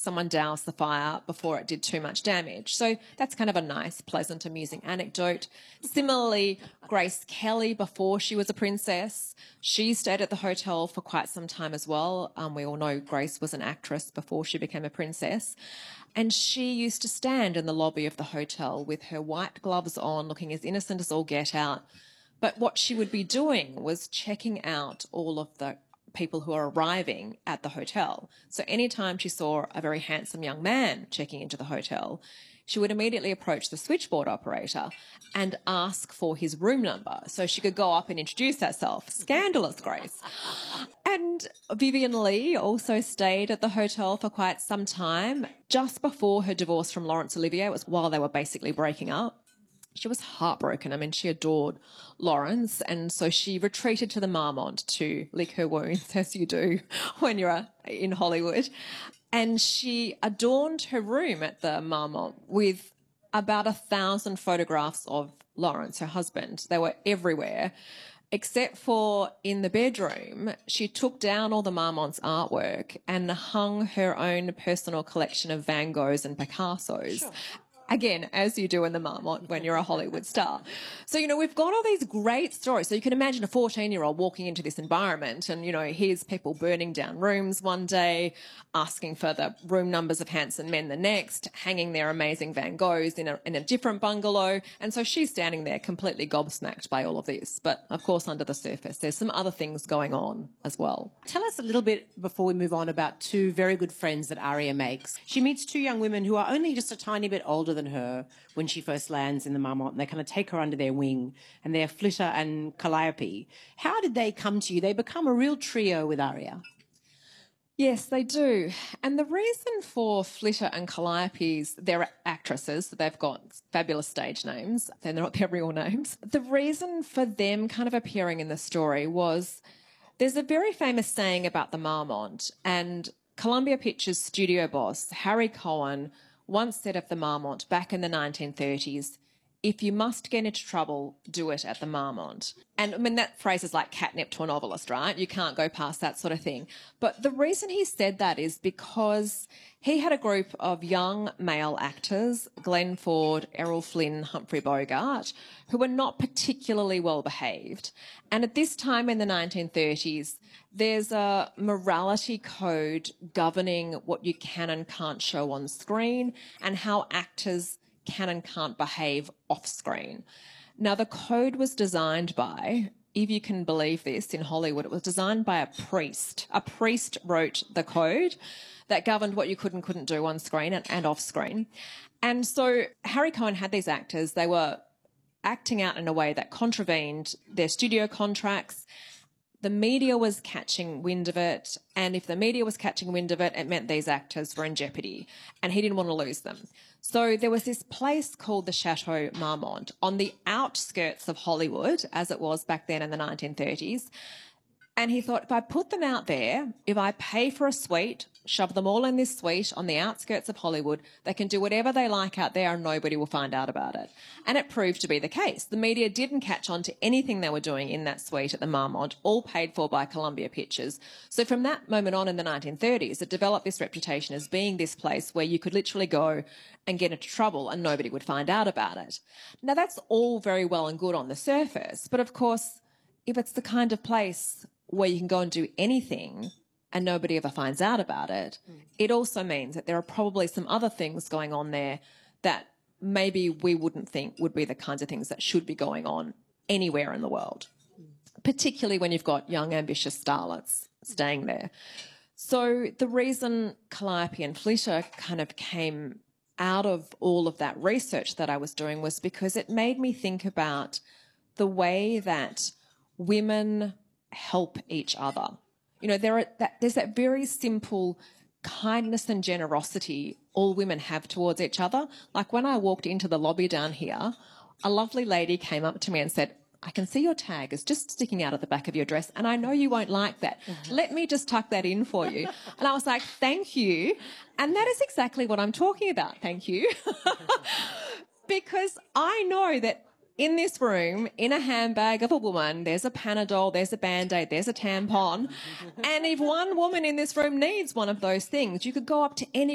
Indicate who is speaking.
Speaker 1: someone doused the fire before it did too much damage. So that's kind of a nice, pleasant, amusing anecdote. Similarly, Grace Kelly, before she was a princess, she stayed at the hotel for quite some time as well. We all know Grace was an actress before she became a princess. And she used to stand in the lobby of the hotel with her white gloves on, looking as innocent as all get out. But what she would be doing was checking out all of the people who are arriving at the hotel. So anytime she saw a very handsome young man checking into the hotel, she would immediately approach the switchboard operator and ask for his room number so she could go up and introduce herself. Scandalous, Grace. And Vivian Leigh also stayed at the hotel for quite some time. Just before her divorce from Laurence Olivier, it was while they were basically breaking up. She was heartbroken. I mean, she adored Laurence, and so she retreated to the Marmont to lick her wounds, as you do when you're in Hollywood. And she adorned her room at the Marmont with about 1,000 photographs of Laurence, her husband. They were everywhere, except for in the bedroom. She took down all the Marmont's artwork and hung her own personal collection of Van Goghs and Picassos. Sure. Again, as you do in the Marmont when you're a Hollywood star. So, we've got all these great stories. So you can imagine a 14-year-old walking into this environment and, here's people burning down rooms one day, asking for the room numbers of handsome men the next, hanging their amazing Van Goghs in a different bungalow. And so she's standing there completely gobsmacked by all of this. But, of course, under the surface, there's some other things going on as well.
Speaker 2: Tell us a little bit, before we move on, about two very good friends that Aria makes. She meets two young women who are only just a tiny bit older than her when she first lands in the Marmont, and they kind of take her under their wing, and they're Flitter and Calliope. How did they come to you? They become a real trio with Aria.
Speaker 1: Yes, they do. And the reason for Flitter and Calliope's, they're actresses, so they've got fabulous stage names. They're not their real names. The reason for them kind of appearing in the story was there's a very famous saying about the Marmont, and Columbia Pictures studio boss Harry Cohen once said of the Marmont back in the 1930s, if you must get into trouble, do it at the Marmont. And I mean, that phrase is like catnip to a novelist, right? You can't go past that sort of thing. But the reason he said that is because he had a group of young male actors, Glenn Ford, Errol Flynn, Humphrey Bogart, who were not particularly well behaved. And at this time in the 1930s, there's a morality code governing what you can and can't show on screen and how actors can and can't behave off screen. Now, the code was designed by, if you can believe this, in Hollywood, it was designed by a priest. A priest wrote the code that governed what you could and couldn't do on screen and off screen. And so Harry Cohen had these actors. They were acting out in a way that contravened their studio contracts. The media was catching wind of it, and if the media was catching wind of it, it meant these actors were in jeopardy, and he didn't want to lose them. So there was this place called the Chateau Marmont on the outskirts of Hollywood, as it was back then in the 1930s, and he thought, if I put them out there, if I pay for a suite, shove them all in this suite on the outskirts of Hollywood, they can do whatever they like out there and nobody will find out about it. And it proved to be the case. The media didn't catch on to anything they were doing in that suite at the Marmont, all paid for by Columbia Pictures. So from that moment on in the 1930s, it developed this reputation as being this place where you could literally go and get into trouble and nobody would find out about it. Now, that's all very well and good on the surface, but of course, if it's the kind of place where you can go and do anything and nobody ever finds out about it, it also means that there are probably some other things going on there that maybe we wouldn't think would be the kinds of things that should be going on anywhere in the world, particularly when you've got young, ambitious starlets staying there. So the reason Calliope and Flitter kind of came out of all of that research that I was doing was because it made me think about the way that women help each other. There's that very simple kindness and generosity all women have towards each other. Like when I walked into the lobby down here, a lovely lady came up to me and said, I can see your tag is just sticking out of the back of your dress and I know you won't like that. Let me just tuck that in for you. And I was like, thank you. And that is exactly what I'm talking about. Thank you. Because I know that in this room, in a handbag of a woman, there's a Panadol, there's a Band-Aid, there's a tampon. And if one woman in this room needs one of those things, you could go up to any